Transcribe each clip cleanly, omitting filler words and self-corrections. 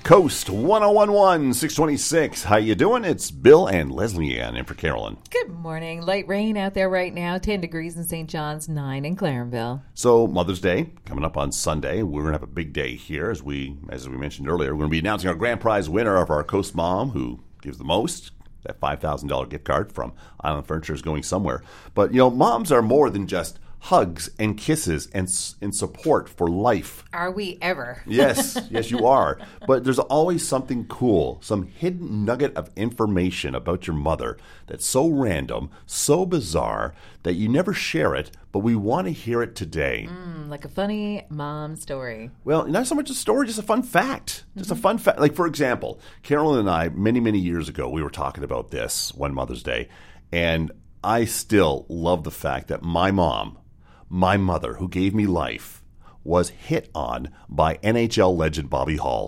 Coast 1011, 626. How you doing? It's Bill and Leslie Ann in for Carolyn. Good morning. Light rain out there right now. 10 degrees in St. John's, 9 in Clarenville. So Mother's Day coming up on Sunday. We're going to have a big day here. As we mentioned earlier, we're going to be announcing our grand prize winner of our Coast Mom, who gives the most. That $5,000 gift card from Island Furniture is going somewhere. But, moms are more than just hugs and kisses and support for life. Are we ever? Yes, you are. But there's always something cool, some hidden nugget of information about your mother that's so random, so bizarre, that you never share it, but we want to hear it today. Like a funny mom story. Well, not so much a story, just a fun fact. Just a fun fact. Like, for example, Carolyn and I, many, many years ago, we were talking about this one Mother's Day, and I still love the fact that my mother, who gave me life, was hit on by NHL legend Bobby Hull.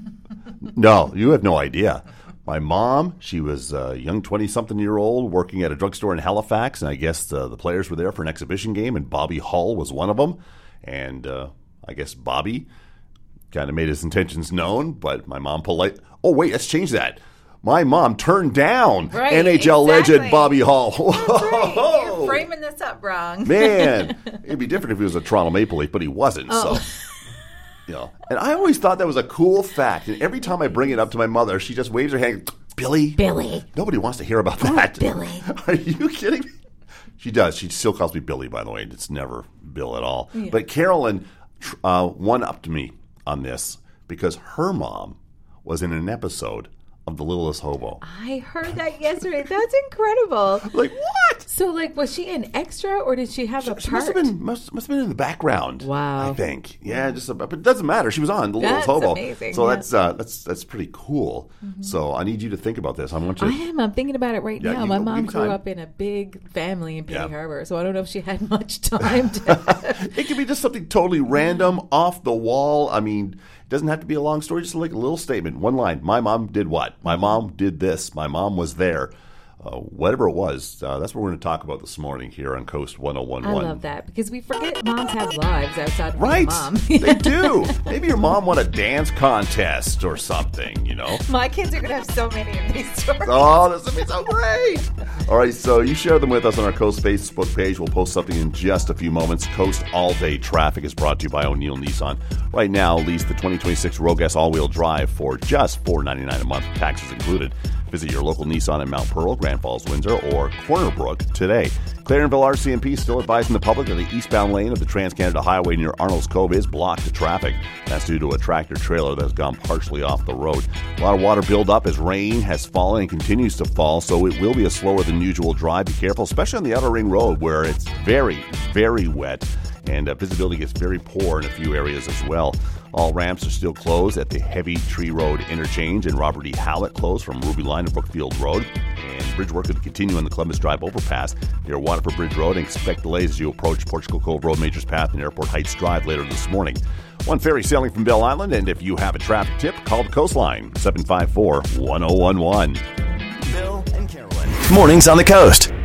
No, you have no idea. My mom, she was a young 20-something-year-old working at a drugstore in Halifax, and I guess the players were there for an exhibition game, and Bobby Hull was one of them. And I guess Bobby kind of made his intentions known, but my mom oh, wait, let's change that. My mom turned down NHL legend Bobby Hull. Right. You're framing this up wrong. Man, it'd be different if he was a Toronto Maple Leaf, but he wasn't. Oh. So, And I always thought that was a cool fact. And every time I bring it up to my mother, she just waves her hand. Billy. Nobody wants to hear about that. Billy. Are you kidding me? She does. She still calls me Billy, by the way. It's never Bill at all. Yeah. But Carolyn one-upped me on this because her mom was in an episode of The Littlest Hobo. I heard that yesterday. That's incredible. Like, what? So, was she an extra, or did she have a part? She must have been in the background. Wow. I think. Yeah, but it doesn't matter. She was on The Littlest Hobo. Amazing. So that's pretty cool. Mm-hmm. So I need you to think you to. I'm thinking about it right now. My mom grew up in a big family in Penny Harbor, so I don't know if she had much time to. It could be just something totally random, off the wall. I mean, it doesn't have to be a long story, just like a little statement. One line. My mom did what? My mom did this. My mom was there. Whatever it was, that's what we're going to talk about this morning here on Coast 1011. I love that because we forget moms have lives outside of being a mom. They do. Maybe your mom won a dance contest or something, My kids are going to have so many of these stories. Oh, this will be so great. All right, so you share them with us on our Coast Facebook page. We'll post something in just a few moments. Coast All Day Traffic is brought to you by O'Neill Nissan. Right now, lease the 2026 Rogue S all-wheel drive for just $499 a month, taxes included. Visit your local Nissan in Mount Pearl, Grand Falls, Windsor, or Corner Brook today. Clarenville RCMP still advising the public that the eastbound lane of the Trans-Canada Highway near Arnold's Cove is blocked to traffic. That's due to a tractor-trailer that has gone partially off the road. A lot of water buildup as rain has fallen and continues to fall, so it will be a slower than usual drive. Be careful, especially on the Outer Ring Road where it's very, very wet. And visibility gets very poor in a few areas as well. All ramps are still closed at the Heavy Tree Road interchange, and Robert E. Hallett closed from Ruby Line to Brookfield Road. And bridge work will continue on the Columbus Drive overpass near Waterford Bridge Road, and expect delays as you approach Portugal Cove Road, Majors Path, and Airport Heights Drive later this morning. One ferry sailing from Bell Island, and if you have a traffic tip, call the Coastline, 754-1011. Bill and Carolyn. Mornings on the Coast.